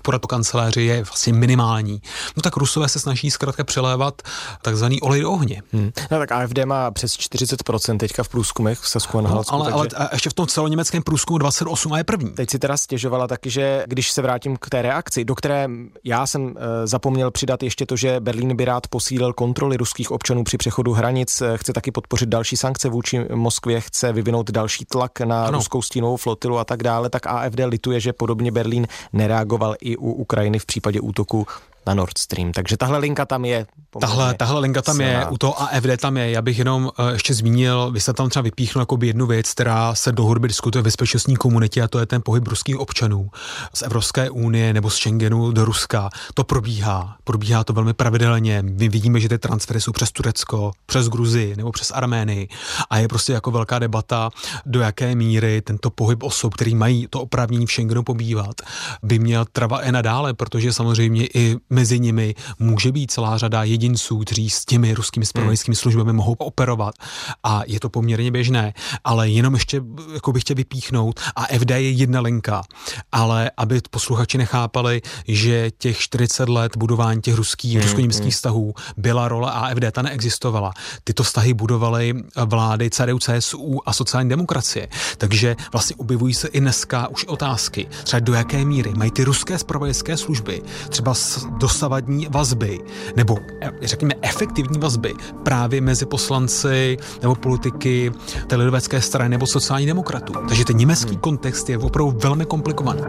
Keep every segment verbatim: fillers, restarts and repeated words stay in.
podpora po kanceláři je vlastně minimální. No tak Rusové se snaží zkrátka přelévat takzvaný olej do ohně. Hmm. No tak A F D má přes čtyřicet procent teďka v průzkumech v Sasku a na Haladsku. No, ale, takže... ale ještě v tom celoněmeckém průzkumu dvacet osm a je první. Teď si teda stěžovala taky, že když se vrátím k té reakci, do které já jsem uh, zapomněl přidat ještě to, že Berlín by rád posílil kontroly ruských občanů při přechodu hranic, chce taky podpořit další sankce vůči Moskvě, chce vyvinout další tlak na ano. ruskou stínovou flotilu a tak dále, tak A F D lituje, že podobně Berlín nereagoval i u Ukrajiny v případě útoku na Nord Stream. Takže tahle linka tam je. Tahle, tahle linka tam silná. Je, u toho A F D tam je. Já bych jenom uh, ještě zmínil, vy jste tam třeba vypíchnul jako jednu věc, která se dlouhodobě diskutuje v bezpečnostní komunitě, a to je ten pohyb ruských občanů z Evropské unie nebo z Schengenu do Ruska. To probíhá. Probíhá to velmi pravidelně. My vidíme, že ty transfery jsou přes Turecko, přes Gruzii nebo přes Arménii. A je prostě jako velká debata, do jaké míry tento pohyb osob, který mají to oprávnění v Schengenu pobývat, by měl trvat i nadále, protože samozřejmě i mezi nimi může být celá řada jedinců, kteří s těmi ruskými zpravodajskými službami mohou operovat a je to poměrně běžné, ale jenom ještě jako bych chtěl vypíchnout, a F D je jedna linka, ale aby posluchači nechápali, že těch čtyřicet let budování těch ruských, hmm, rusko-německých hmm. vztahů byla role A F D, ta neexistovala. Tyto vztahy budovaly vlády C D U, C S U a sociální demokracie, takže vlastně objevují se i dneska už otázky, třeba do jaké míry mají ty ruské zpravodajské služby třeba dosavadní vazby, nebo řekněme efektivní vazby právě mezi poslanci nebo politiky té lidovecké strany nebo sociální demokratů. Takže ten německý hmm. kontext je opravdu velmi komplikovaný.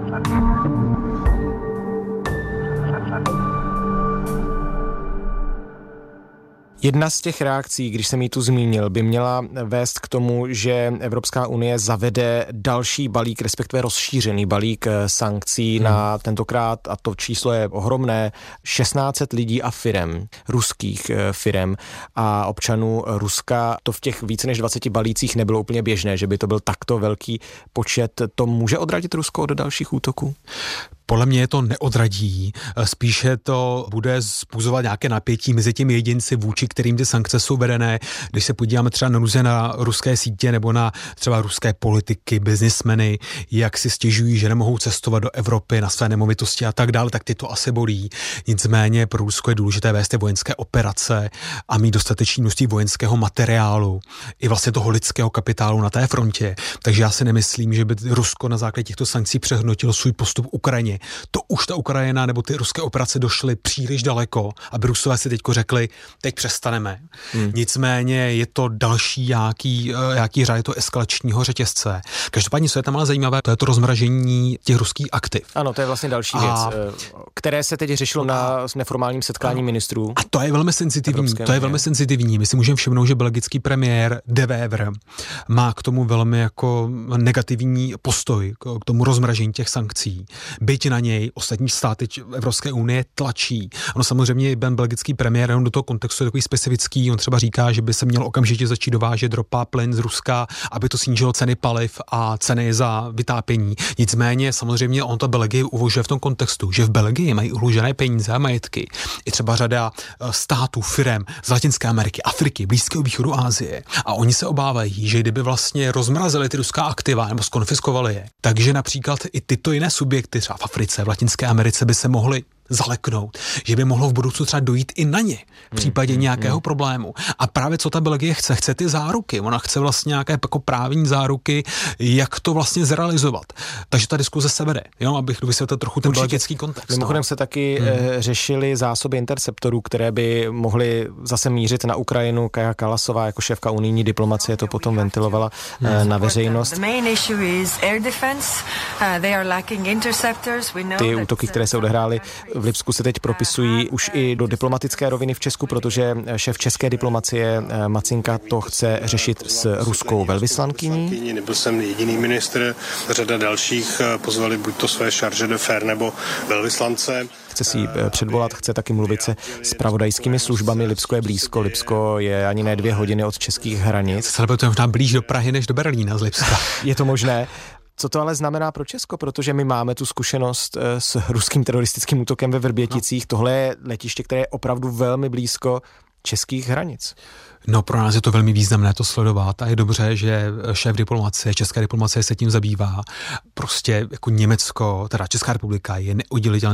Jedna z těch reakcí, když jsem ji tu zmínil, by měla vést k tomu, že Evropská unie zavede další balík, respektive rozšířený balík sankcí hmm. na tentokrát, a to číslo je ohromné, šestnáct set lidí a firem, ruských firem a občanů Ruska. To v těch více než dvaceti balících nebylo úplně běžné, že by to byl takto velký počet. To může odradit Rusko od dalších útoků? Podle mě to neodradí, spíše to bude způsobovat nějaké napětí mezi těmi jedinci, vůči kterým ty sankce jsou vedené. Když se podíváme třeba na různé na ruské sítě nebo na třeba ruské politiky, biznismeny, jak si stěžují, že nemohou cestovat do Evropy na své nemovitosti a tak dále, tak ty to asi bolí. Nicméně pro Rusko je důležité vést ty vojenské operace a mít dostatečné množství vojenského materiálu i vlastně toho lidského kapitálu na té frontě. Takže já si nemyslím, že by Rusko na základě těchto sankcí přehodnotilo svůj postup v Ukrajině. To už ta Ukrajina nebo ty ruské operace došly příliš daleko, aby Rusové si teďko řekli, teď přestaneme. Hmm. Nicméně je to další nějaký, nějaký řád toho eskalačního řetězce. Každopádně, co je tam ale zajímavé, to je to rozmražení těch ruských aktiv. Ano, to je vlastně další a... věc, které se teď řešilo na neformálním setkání ano. ministrů. A to je velmi senzitivní. To je velmi senzitivní. My si můžeme všimnout, že belgický premiér De Wever má k tomu velmi jako negativní postoj k tomu rozmražení těch sankcí. Byť na něj ostatní státy Evropské unie tlačí. Ono samozřejmě ben belgický premiér, on do toho kontextu je takový specifický, on třeba říká, že by se měl okamžitě začít dovážet ropa, plyn z Ruska, aby to snížilo ceny paliv a ceny za vytápění. Nicméně samozřejmě on to Belgii uvažuje v tom kontextu, že v Belgii mají uložené peníze a majetky. I třeba řada států, firem z Latinské Ameriky, Afriky, Blízkého východu, Asie. A oni se obávají, že kdyby vlastně rozmrazili ty ruská aktiva nebo skonfiskovali je, takže například i tyto jiné subjekty třeba v Africe, v Latinské Americe by se mohly zaleknout, že by mohlo v budoucnu třeba dojít i na ně v případě hmm, nějakého hmm. problému. A právě co ta Belgie chce, chce ty záruky. Ona chce vlastně nějaké jako právní záruky, jak to vlastně zrealizovat. Takže ta diskuze se vede, jo, abych vysvětlil trochu ten belgický kontext. Mimochodem no. se taky hmm. e, řešily zásoby interceptorů, které by mohly zase mířit na Ukrajinu. Kaja Kalasová jako šéfka unijní diplomacie to potom ventilovala hmm. e, na veřejnost. Ty útoky, které se odehrály v Lipsku, se teď propisují už i do diplomatické roviny v Česku, protože šéf české diplomacie Macinka to chce řešit s ruskou velvyslankyní. Nebyl jsem jediný ministr, řada dalších pozvali buď to své charge d'affaires nebo velvyslance. Chce si předvolat, chce taky mluvit se s pravodajskými službami. Lipsko je blízko, Lipsko je ani ne dvě hodiny od českých hranic. To je možná blíž do Prahy než do Berlína z Lipska. Je to možné. Co to ale znamená pro Česko, protože my máme tu zkušenost s ruským teroristickým útokem ve Vrběticích. Tohle je letiště, které je opravdu velmi blízko českých hranic. No, pro nás je to velmi významné to sledovat a je dobře, že šéf diplomacie, české diplomacie se tím zabývá. Prostě jako Německo, teda Česká republika je neoddělitelná